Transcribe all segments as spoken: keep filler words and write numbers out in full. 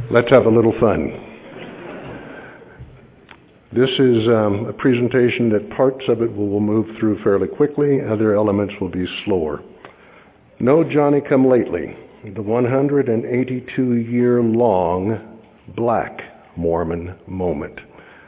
Let's have a little fun. This is um, a presentation that parts of it will, will move through fairly quickly, other elements will be slower. No Johnny-come-lately, the one hundred eighty-two year long Black Mormon moment.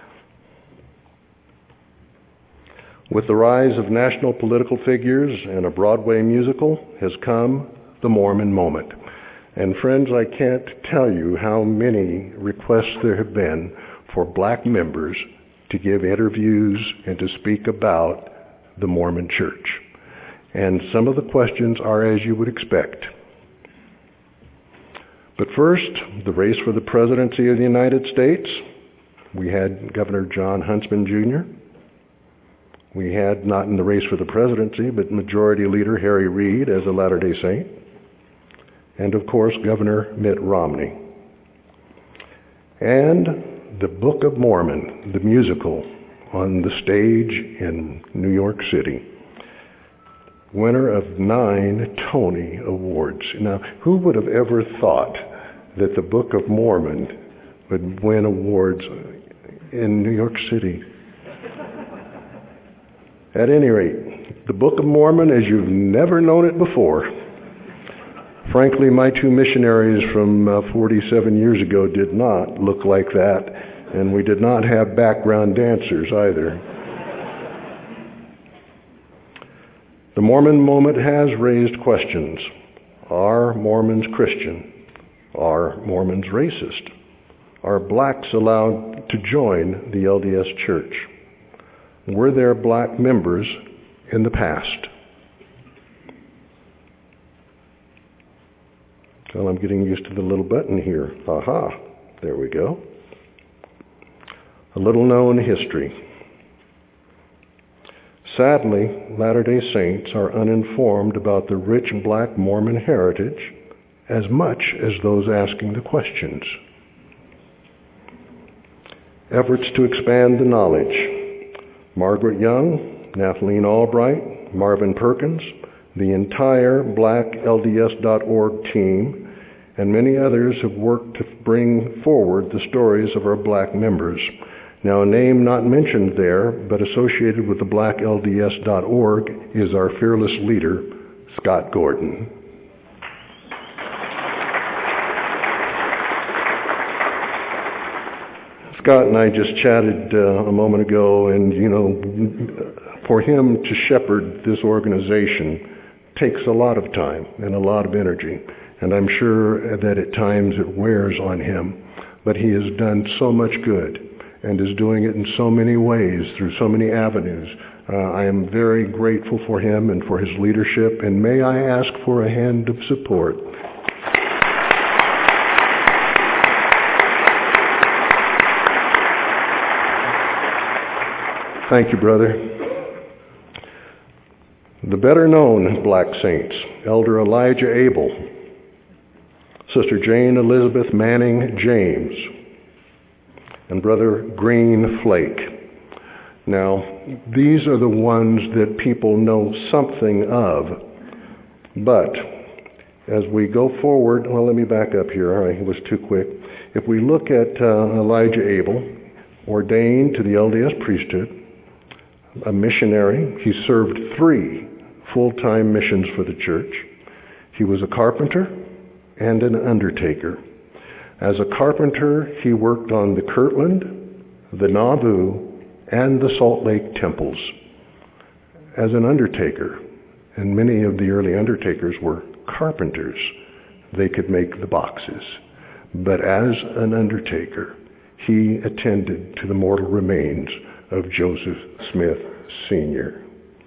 With the rise of national political figures and a Broadway musical has come the Mormon moment. And friends, I can't tell you how many requests there have been for black members to give interviews and to speak about the Mormon Church. And some of the questions are as you would expect. But first, the race for the presidency of the United States. We had Governor John Huntsman, Junior We had, not in the race for the presidency, but Majority Leader Harry Reid as a Latter-day Saint. And of course, Governor Mitt Romney. And the Book of Mormon, the musical, on the stage in New York City. Winner of nine Tony Awards. Now, who would have ever thought that the Book of Mormon would win awards in New York City? At any rate, the Book of Mormon as you've never known it before. Frankly, my two missionaries from uh, forty-seven years ago did not look like that, and we did not have background dancers either. The Mormon moment has raised questions. Are Mormons Christian? Are Mormons racist? Are blacks allowed to join the L D S Church? Were there black members in the past? Well, I'm getting used to the little button here. Aha, there we go. A little known history. Sadly, Latter-day Saints are uninformed about the rich black Mormon heritage as much as those asking the questions. Efforts to expand the knowledge. Margaret Young, Nathalie Albright, Marvin Perkins, the entire black L D S dot org team, and many others have worked to bring forward the stories of our black members. Now, a name not mentioned there, but associated with the black L D S dot org is our fearless leader, Scott Gordon. Scott and I just chatted uh, a moment ago, and, you know, for him to shepherd this organization takes a lot of time and a lot of energy, and I'm sure that at times it wears on him, but he has done so much good and is doing it in so many ways through so many avenues. Uh, I am very grateful for him and for his leadership, and may I ask for a hand of support. Thank you, brother. The better-known black saints, Elder Elijah Abel, Sister Jane Elizabeth Manning James, and Brother Green Flake. Now, these are the ones that people know something of, but as we go forward, well, let me back up here. All right, it was too quick. If we look at uh, Elijah Abel, ordained to the L D S priesthood, a missionary. He served three full-time missions for the church. He was a carpenter and an undertaker. As a carpenter, he worked on the Kirtland, the Nauvoo, and the Salt Lake temples. As an undertaker, and many of the early undertakers were carpenters, they could make the boxes. But as an undertaker, he attended to the mortal remains of Joseph Smith, Senior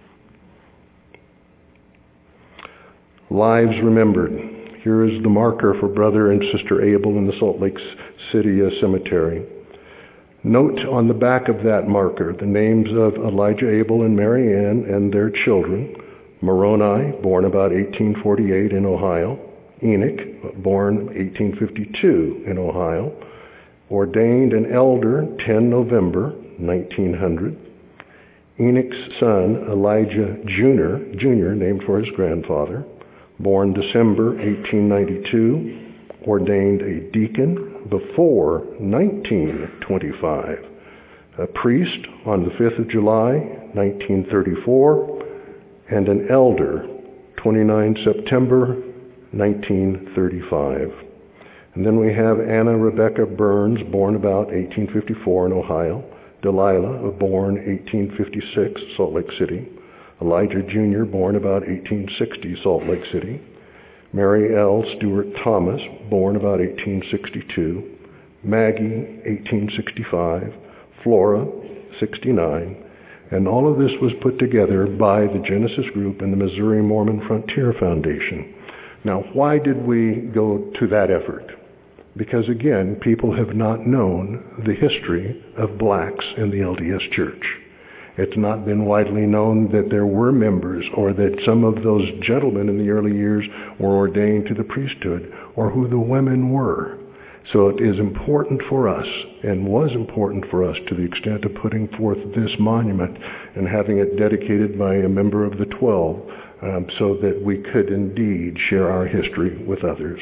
Lives remembered. Here is the marker for Brother and Sister Abel in the Salt Lake City Cemetery. Note on the back of that marker the names of Elijah Abel and Mary Ann and their children. Moroni, born about eighteen forty-eight in Ohio. Enoch, born eighteen fifty-two in Ohio. Ordained an elder ten November nineteen hundred. Enoch's son, Elijah Junior, Junior, named for his grandfather, born December eighteen ninety-two, ordained a deacon before nineteen twenty-five, a priest on the fifth of July, nineteen thirty-four, and an elder, the twenty-ninth of September, nineteen thirty-five. And then we have Anna Rebecca Burns, born about eighteen fifty-four in Ohio, Delilah, born eighteen fifty-six, Salt Lake City, Elijah Junior, born about eighteen sixty, Salt Lake City, Mary L. Stewart Thomas, born about eighteen sixty-two, Maggie, eighteen sixty-five, Flora, sixty-nine, and all of this was put together by the Genesis Group and the Missouri Mormon Frontier Foundation. Now, why did we go to that effort? Because, again, people have not known the history of blacks in the L D S Church. It's not been widely known that there were members or that some of those gentlemen in the early years were ordained to the priesthood or who the women were. So it is important for us, and was important for us to the extent of putting forth this monument and having it dedicated by a member of the Twelve, um, so that we could indeed share our history with others.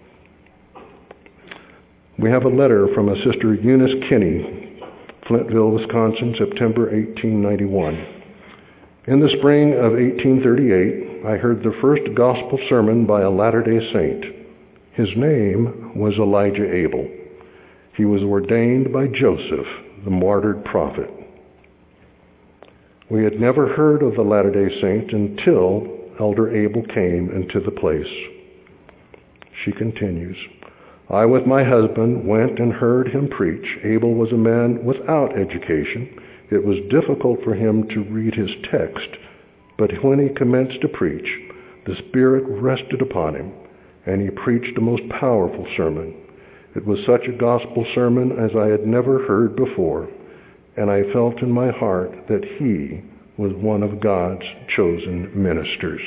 We have a letter from a Sister Eunice Kinney, Flintville, Wisconsin, September eighteen ninety-one. In the spring of eighteen thirty-eight, I heard the first gospel sermon by a Latter-day Saint. His name was Elijah Abel. He was ordained by Joseph, the martyred prophet. We had never heard of the Latter-day Saint until Elder Abel came into the place. She continues, I, with my husband, went and heard him preach. Abel was a man without education. It was difficult for him to read his text, but when he commenced to preach, the Spirit rested upon him, and he preached a most powerful sermon. It was such a gospel sermon as I had never heard before, and I felt in my heart that he was one of God's chosen ministers.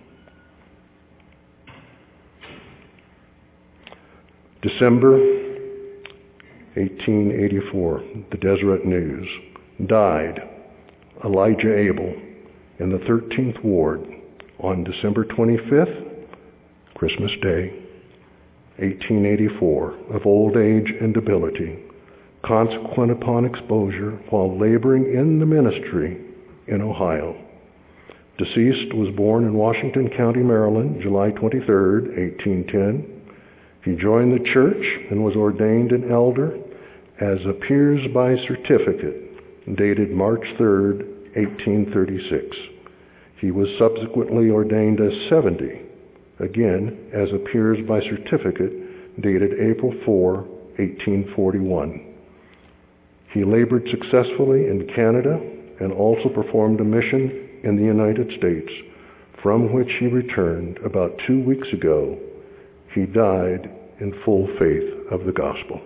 December eighteen eighty-four, the Deseret News. Died Elijah Abel in the thirteenth Ward on December twenty-fifth, Christmas Day, eighteen eighty-four, of old age and debility, consequent upon exposure while laboring in the ministry in Ohio. Deceased was born in Washington County, Maryland, July twenty-third, eighteen ten. He joined the church and was ordained an elder, as appears by certificate dated March third, eighteen thirty-six. He was subsequently ordained as seventy, again, as appears by certificate dated April fourth, eighteen forty-one. He labored successfully in Canada and also performed a mission in the United States, from which he returned about two weeks ago. He died in full faith of the gospel.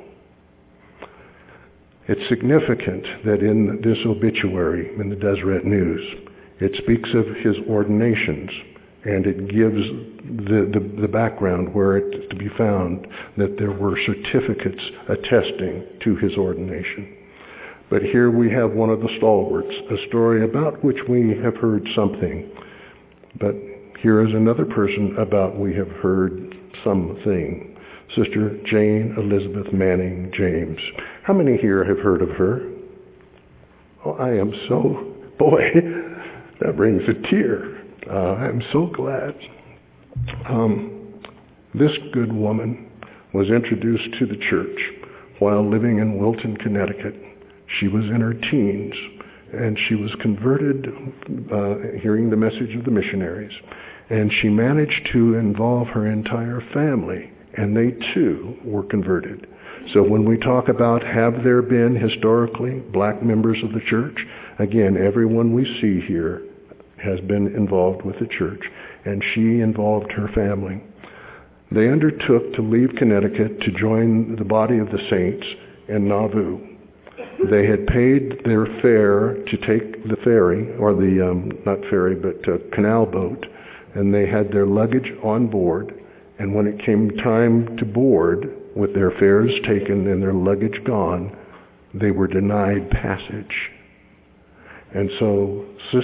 It's significant that in this obituary in the Deseret News, it speaks of his ordinations, and it gives the, the, the background where it's to be found that there were certificates attesting to his ordination. But here we have one of the stalwarts, a story about which we have heard something. But here is another person about we have heard something. Sister Jane Elizabeth Manning James. How many here have heard of her? Oh, I am so, boy, that brings a tear. Uh, I am so glad. Um, this good woman was introduced to the church while living in Wilton, Connecticut. She was in her teens, and she was converted uh, hearing the message of the missionaries. And she managed to involve her entire family, and they too were converted. So when we talk about have there been historically black members of the church, again, everyone we see here has been involved with the church, and she involved her family. They undertook to leave Connecticut to join the body of the saints in Nauvoo. They had paid their fare to take the ferry, or the, um, not ferry, but uh, canal boat, and they had their luggage on board, and when it came time to board, with their fares taken and their luggage gone, they were denied passage. And so Sister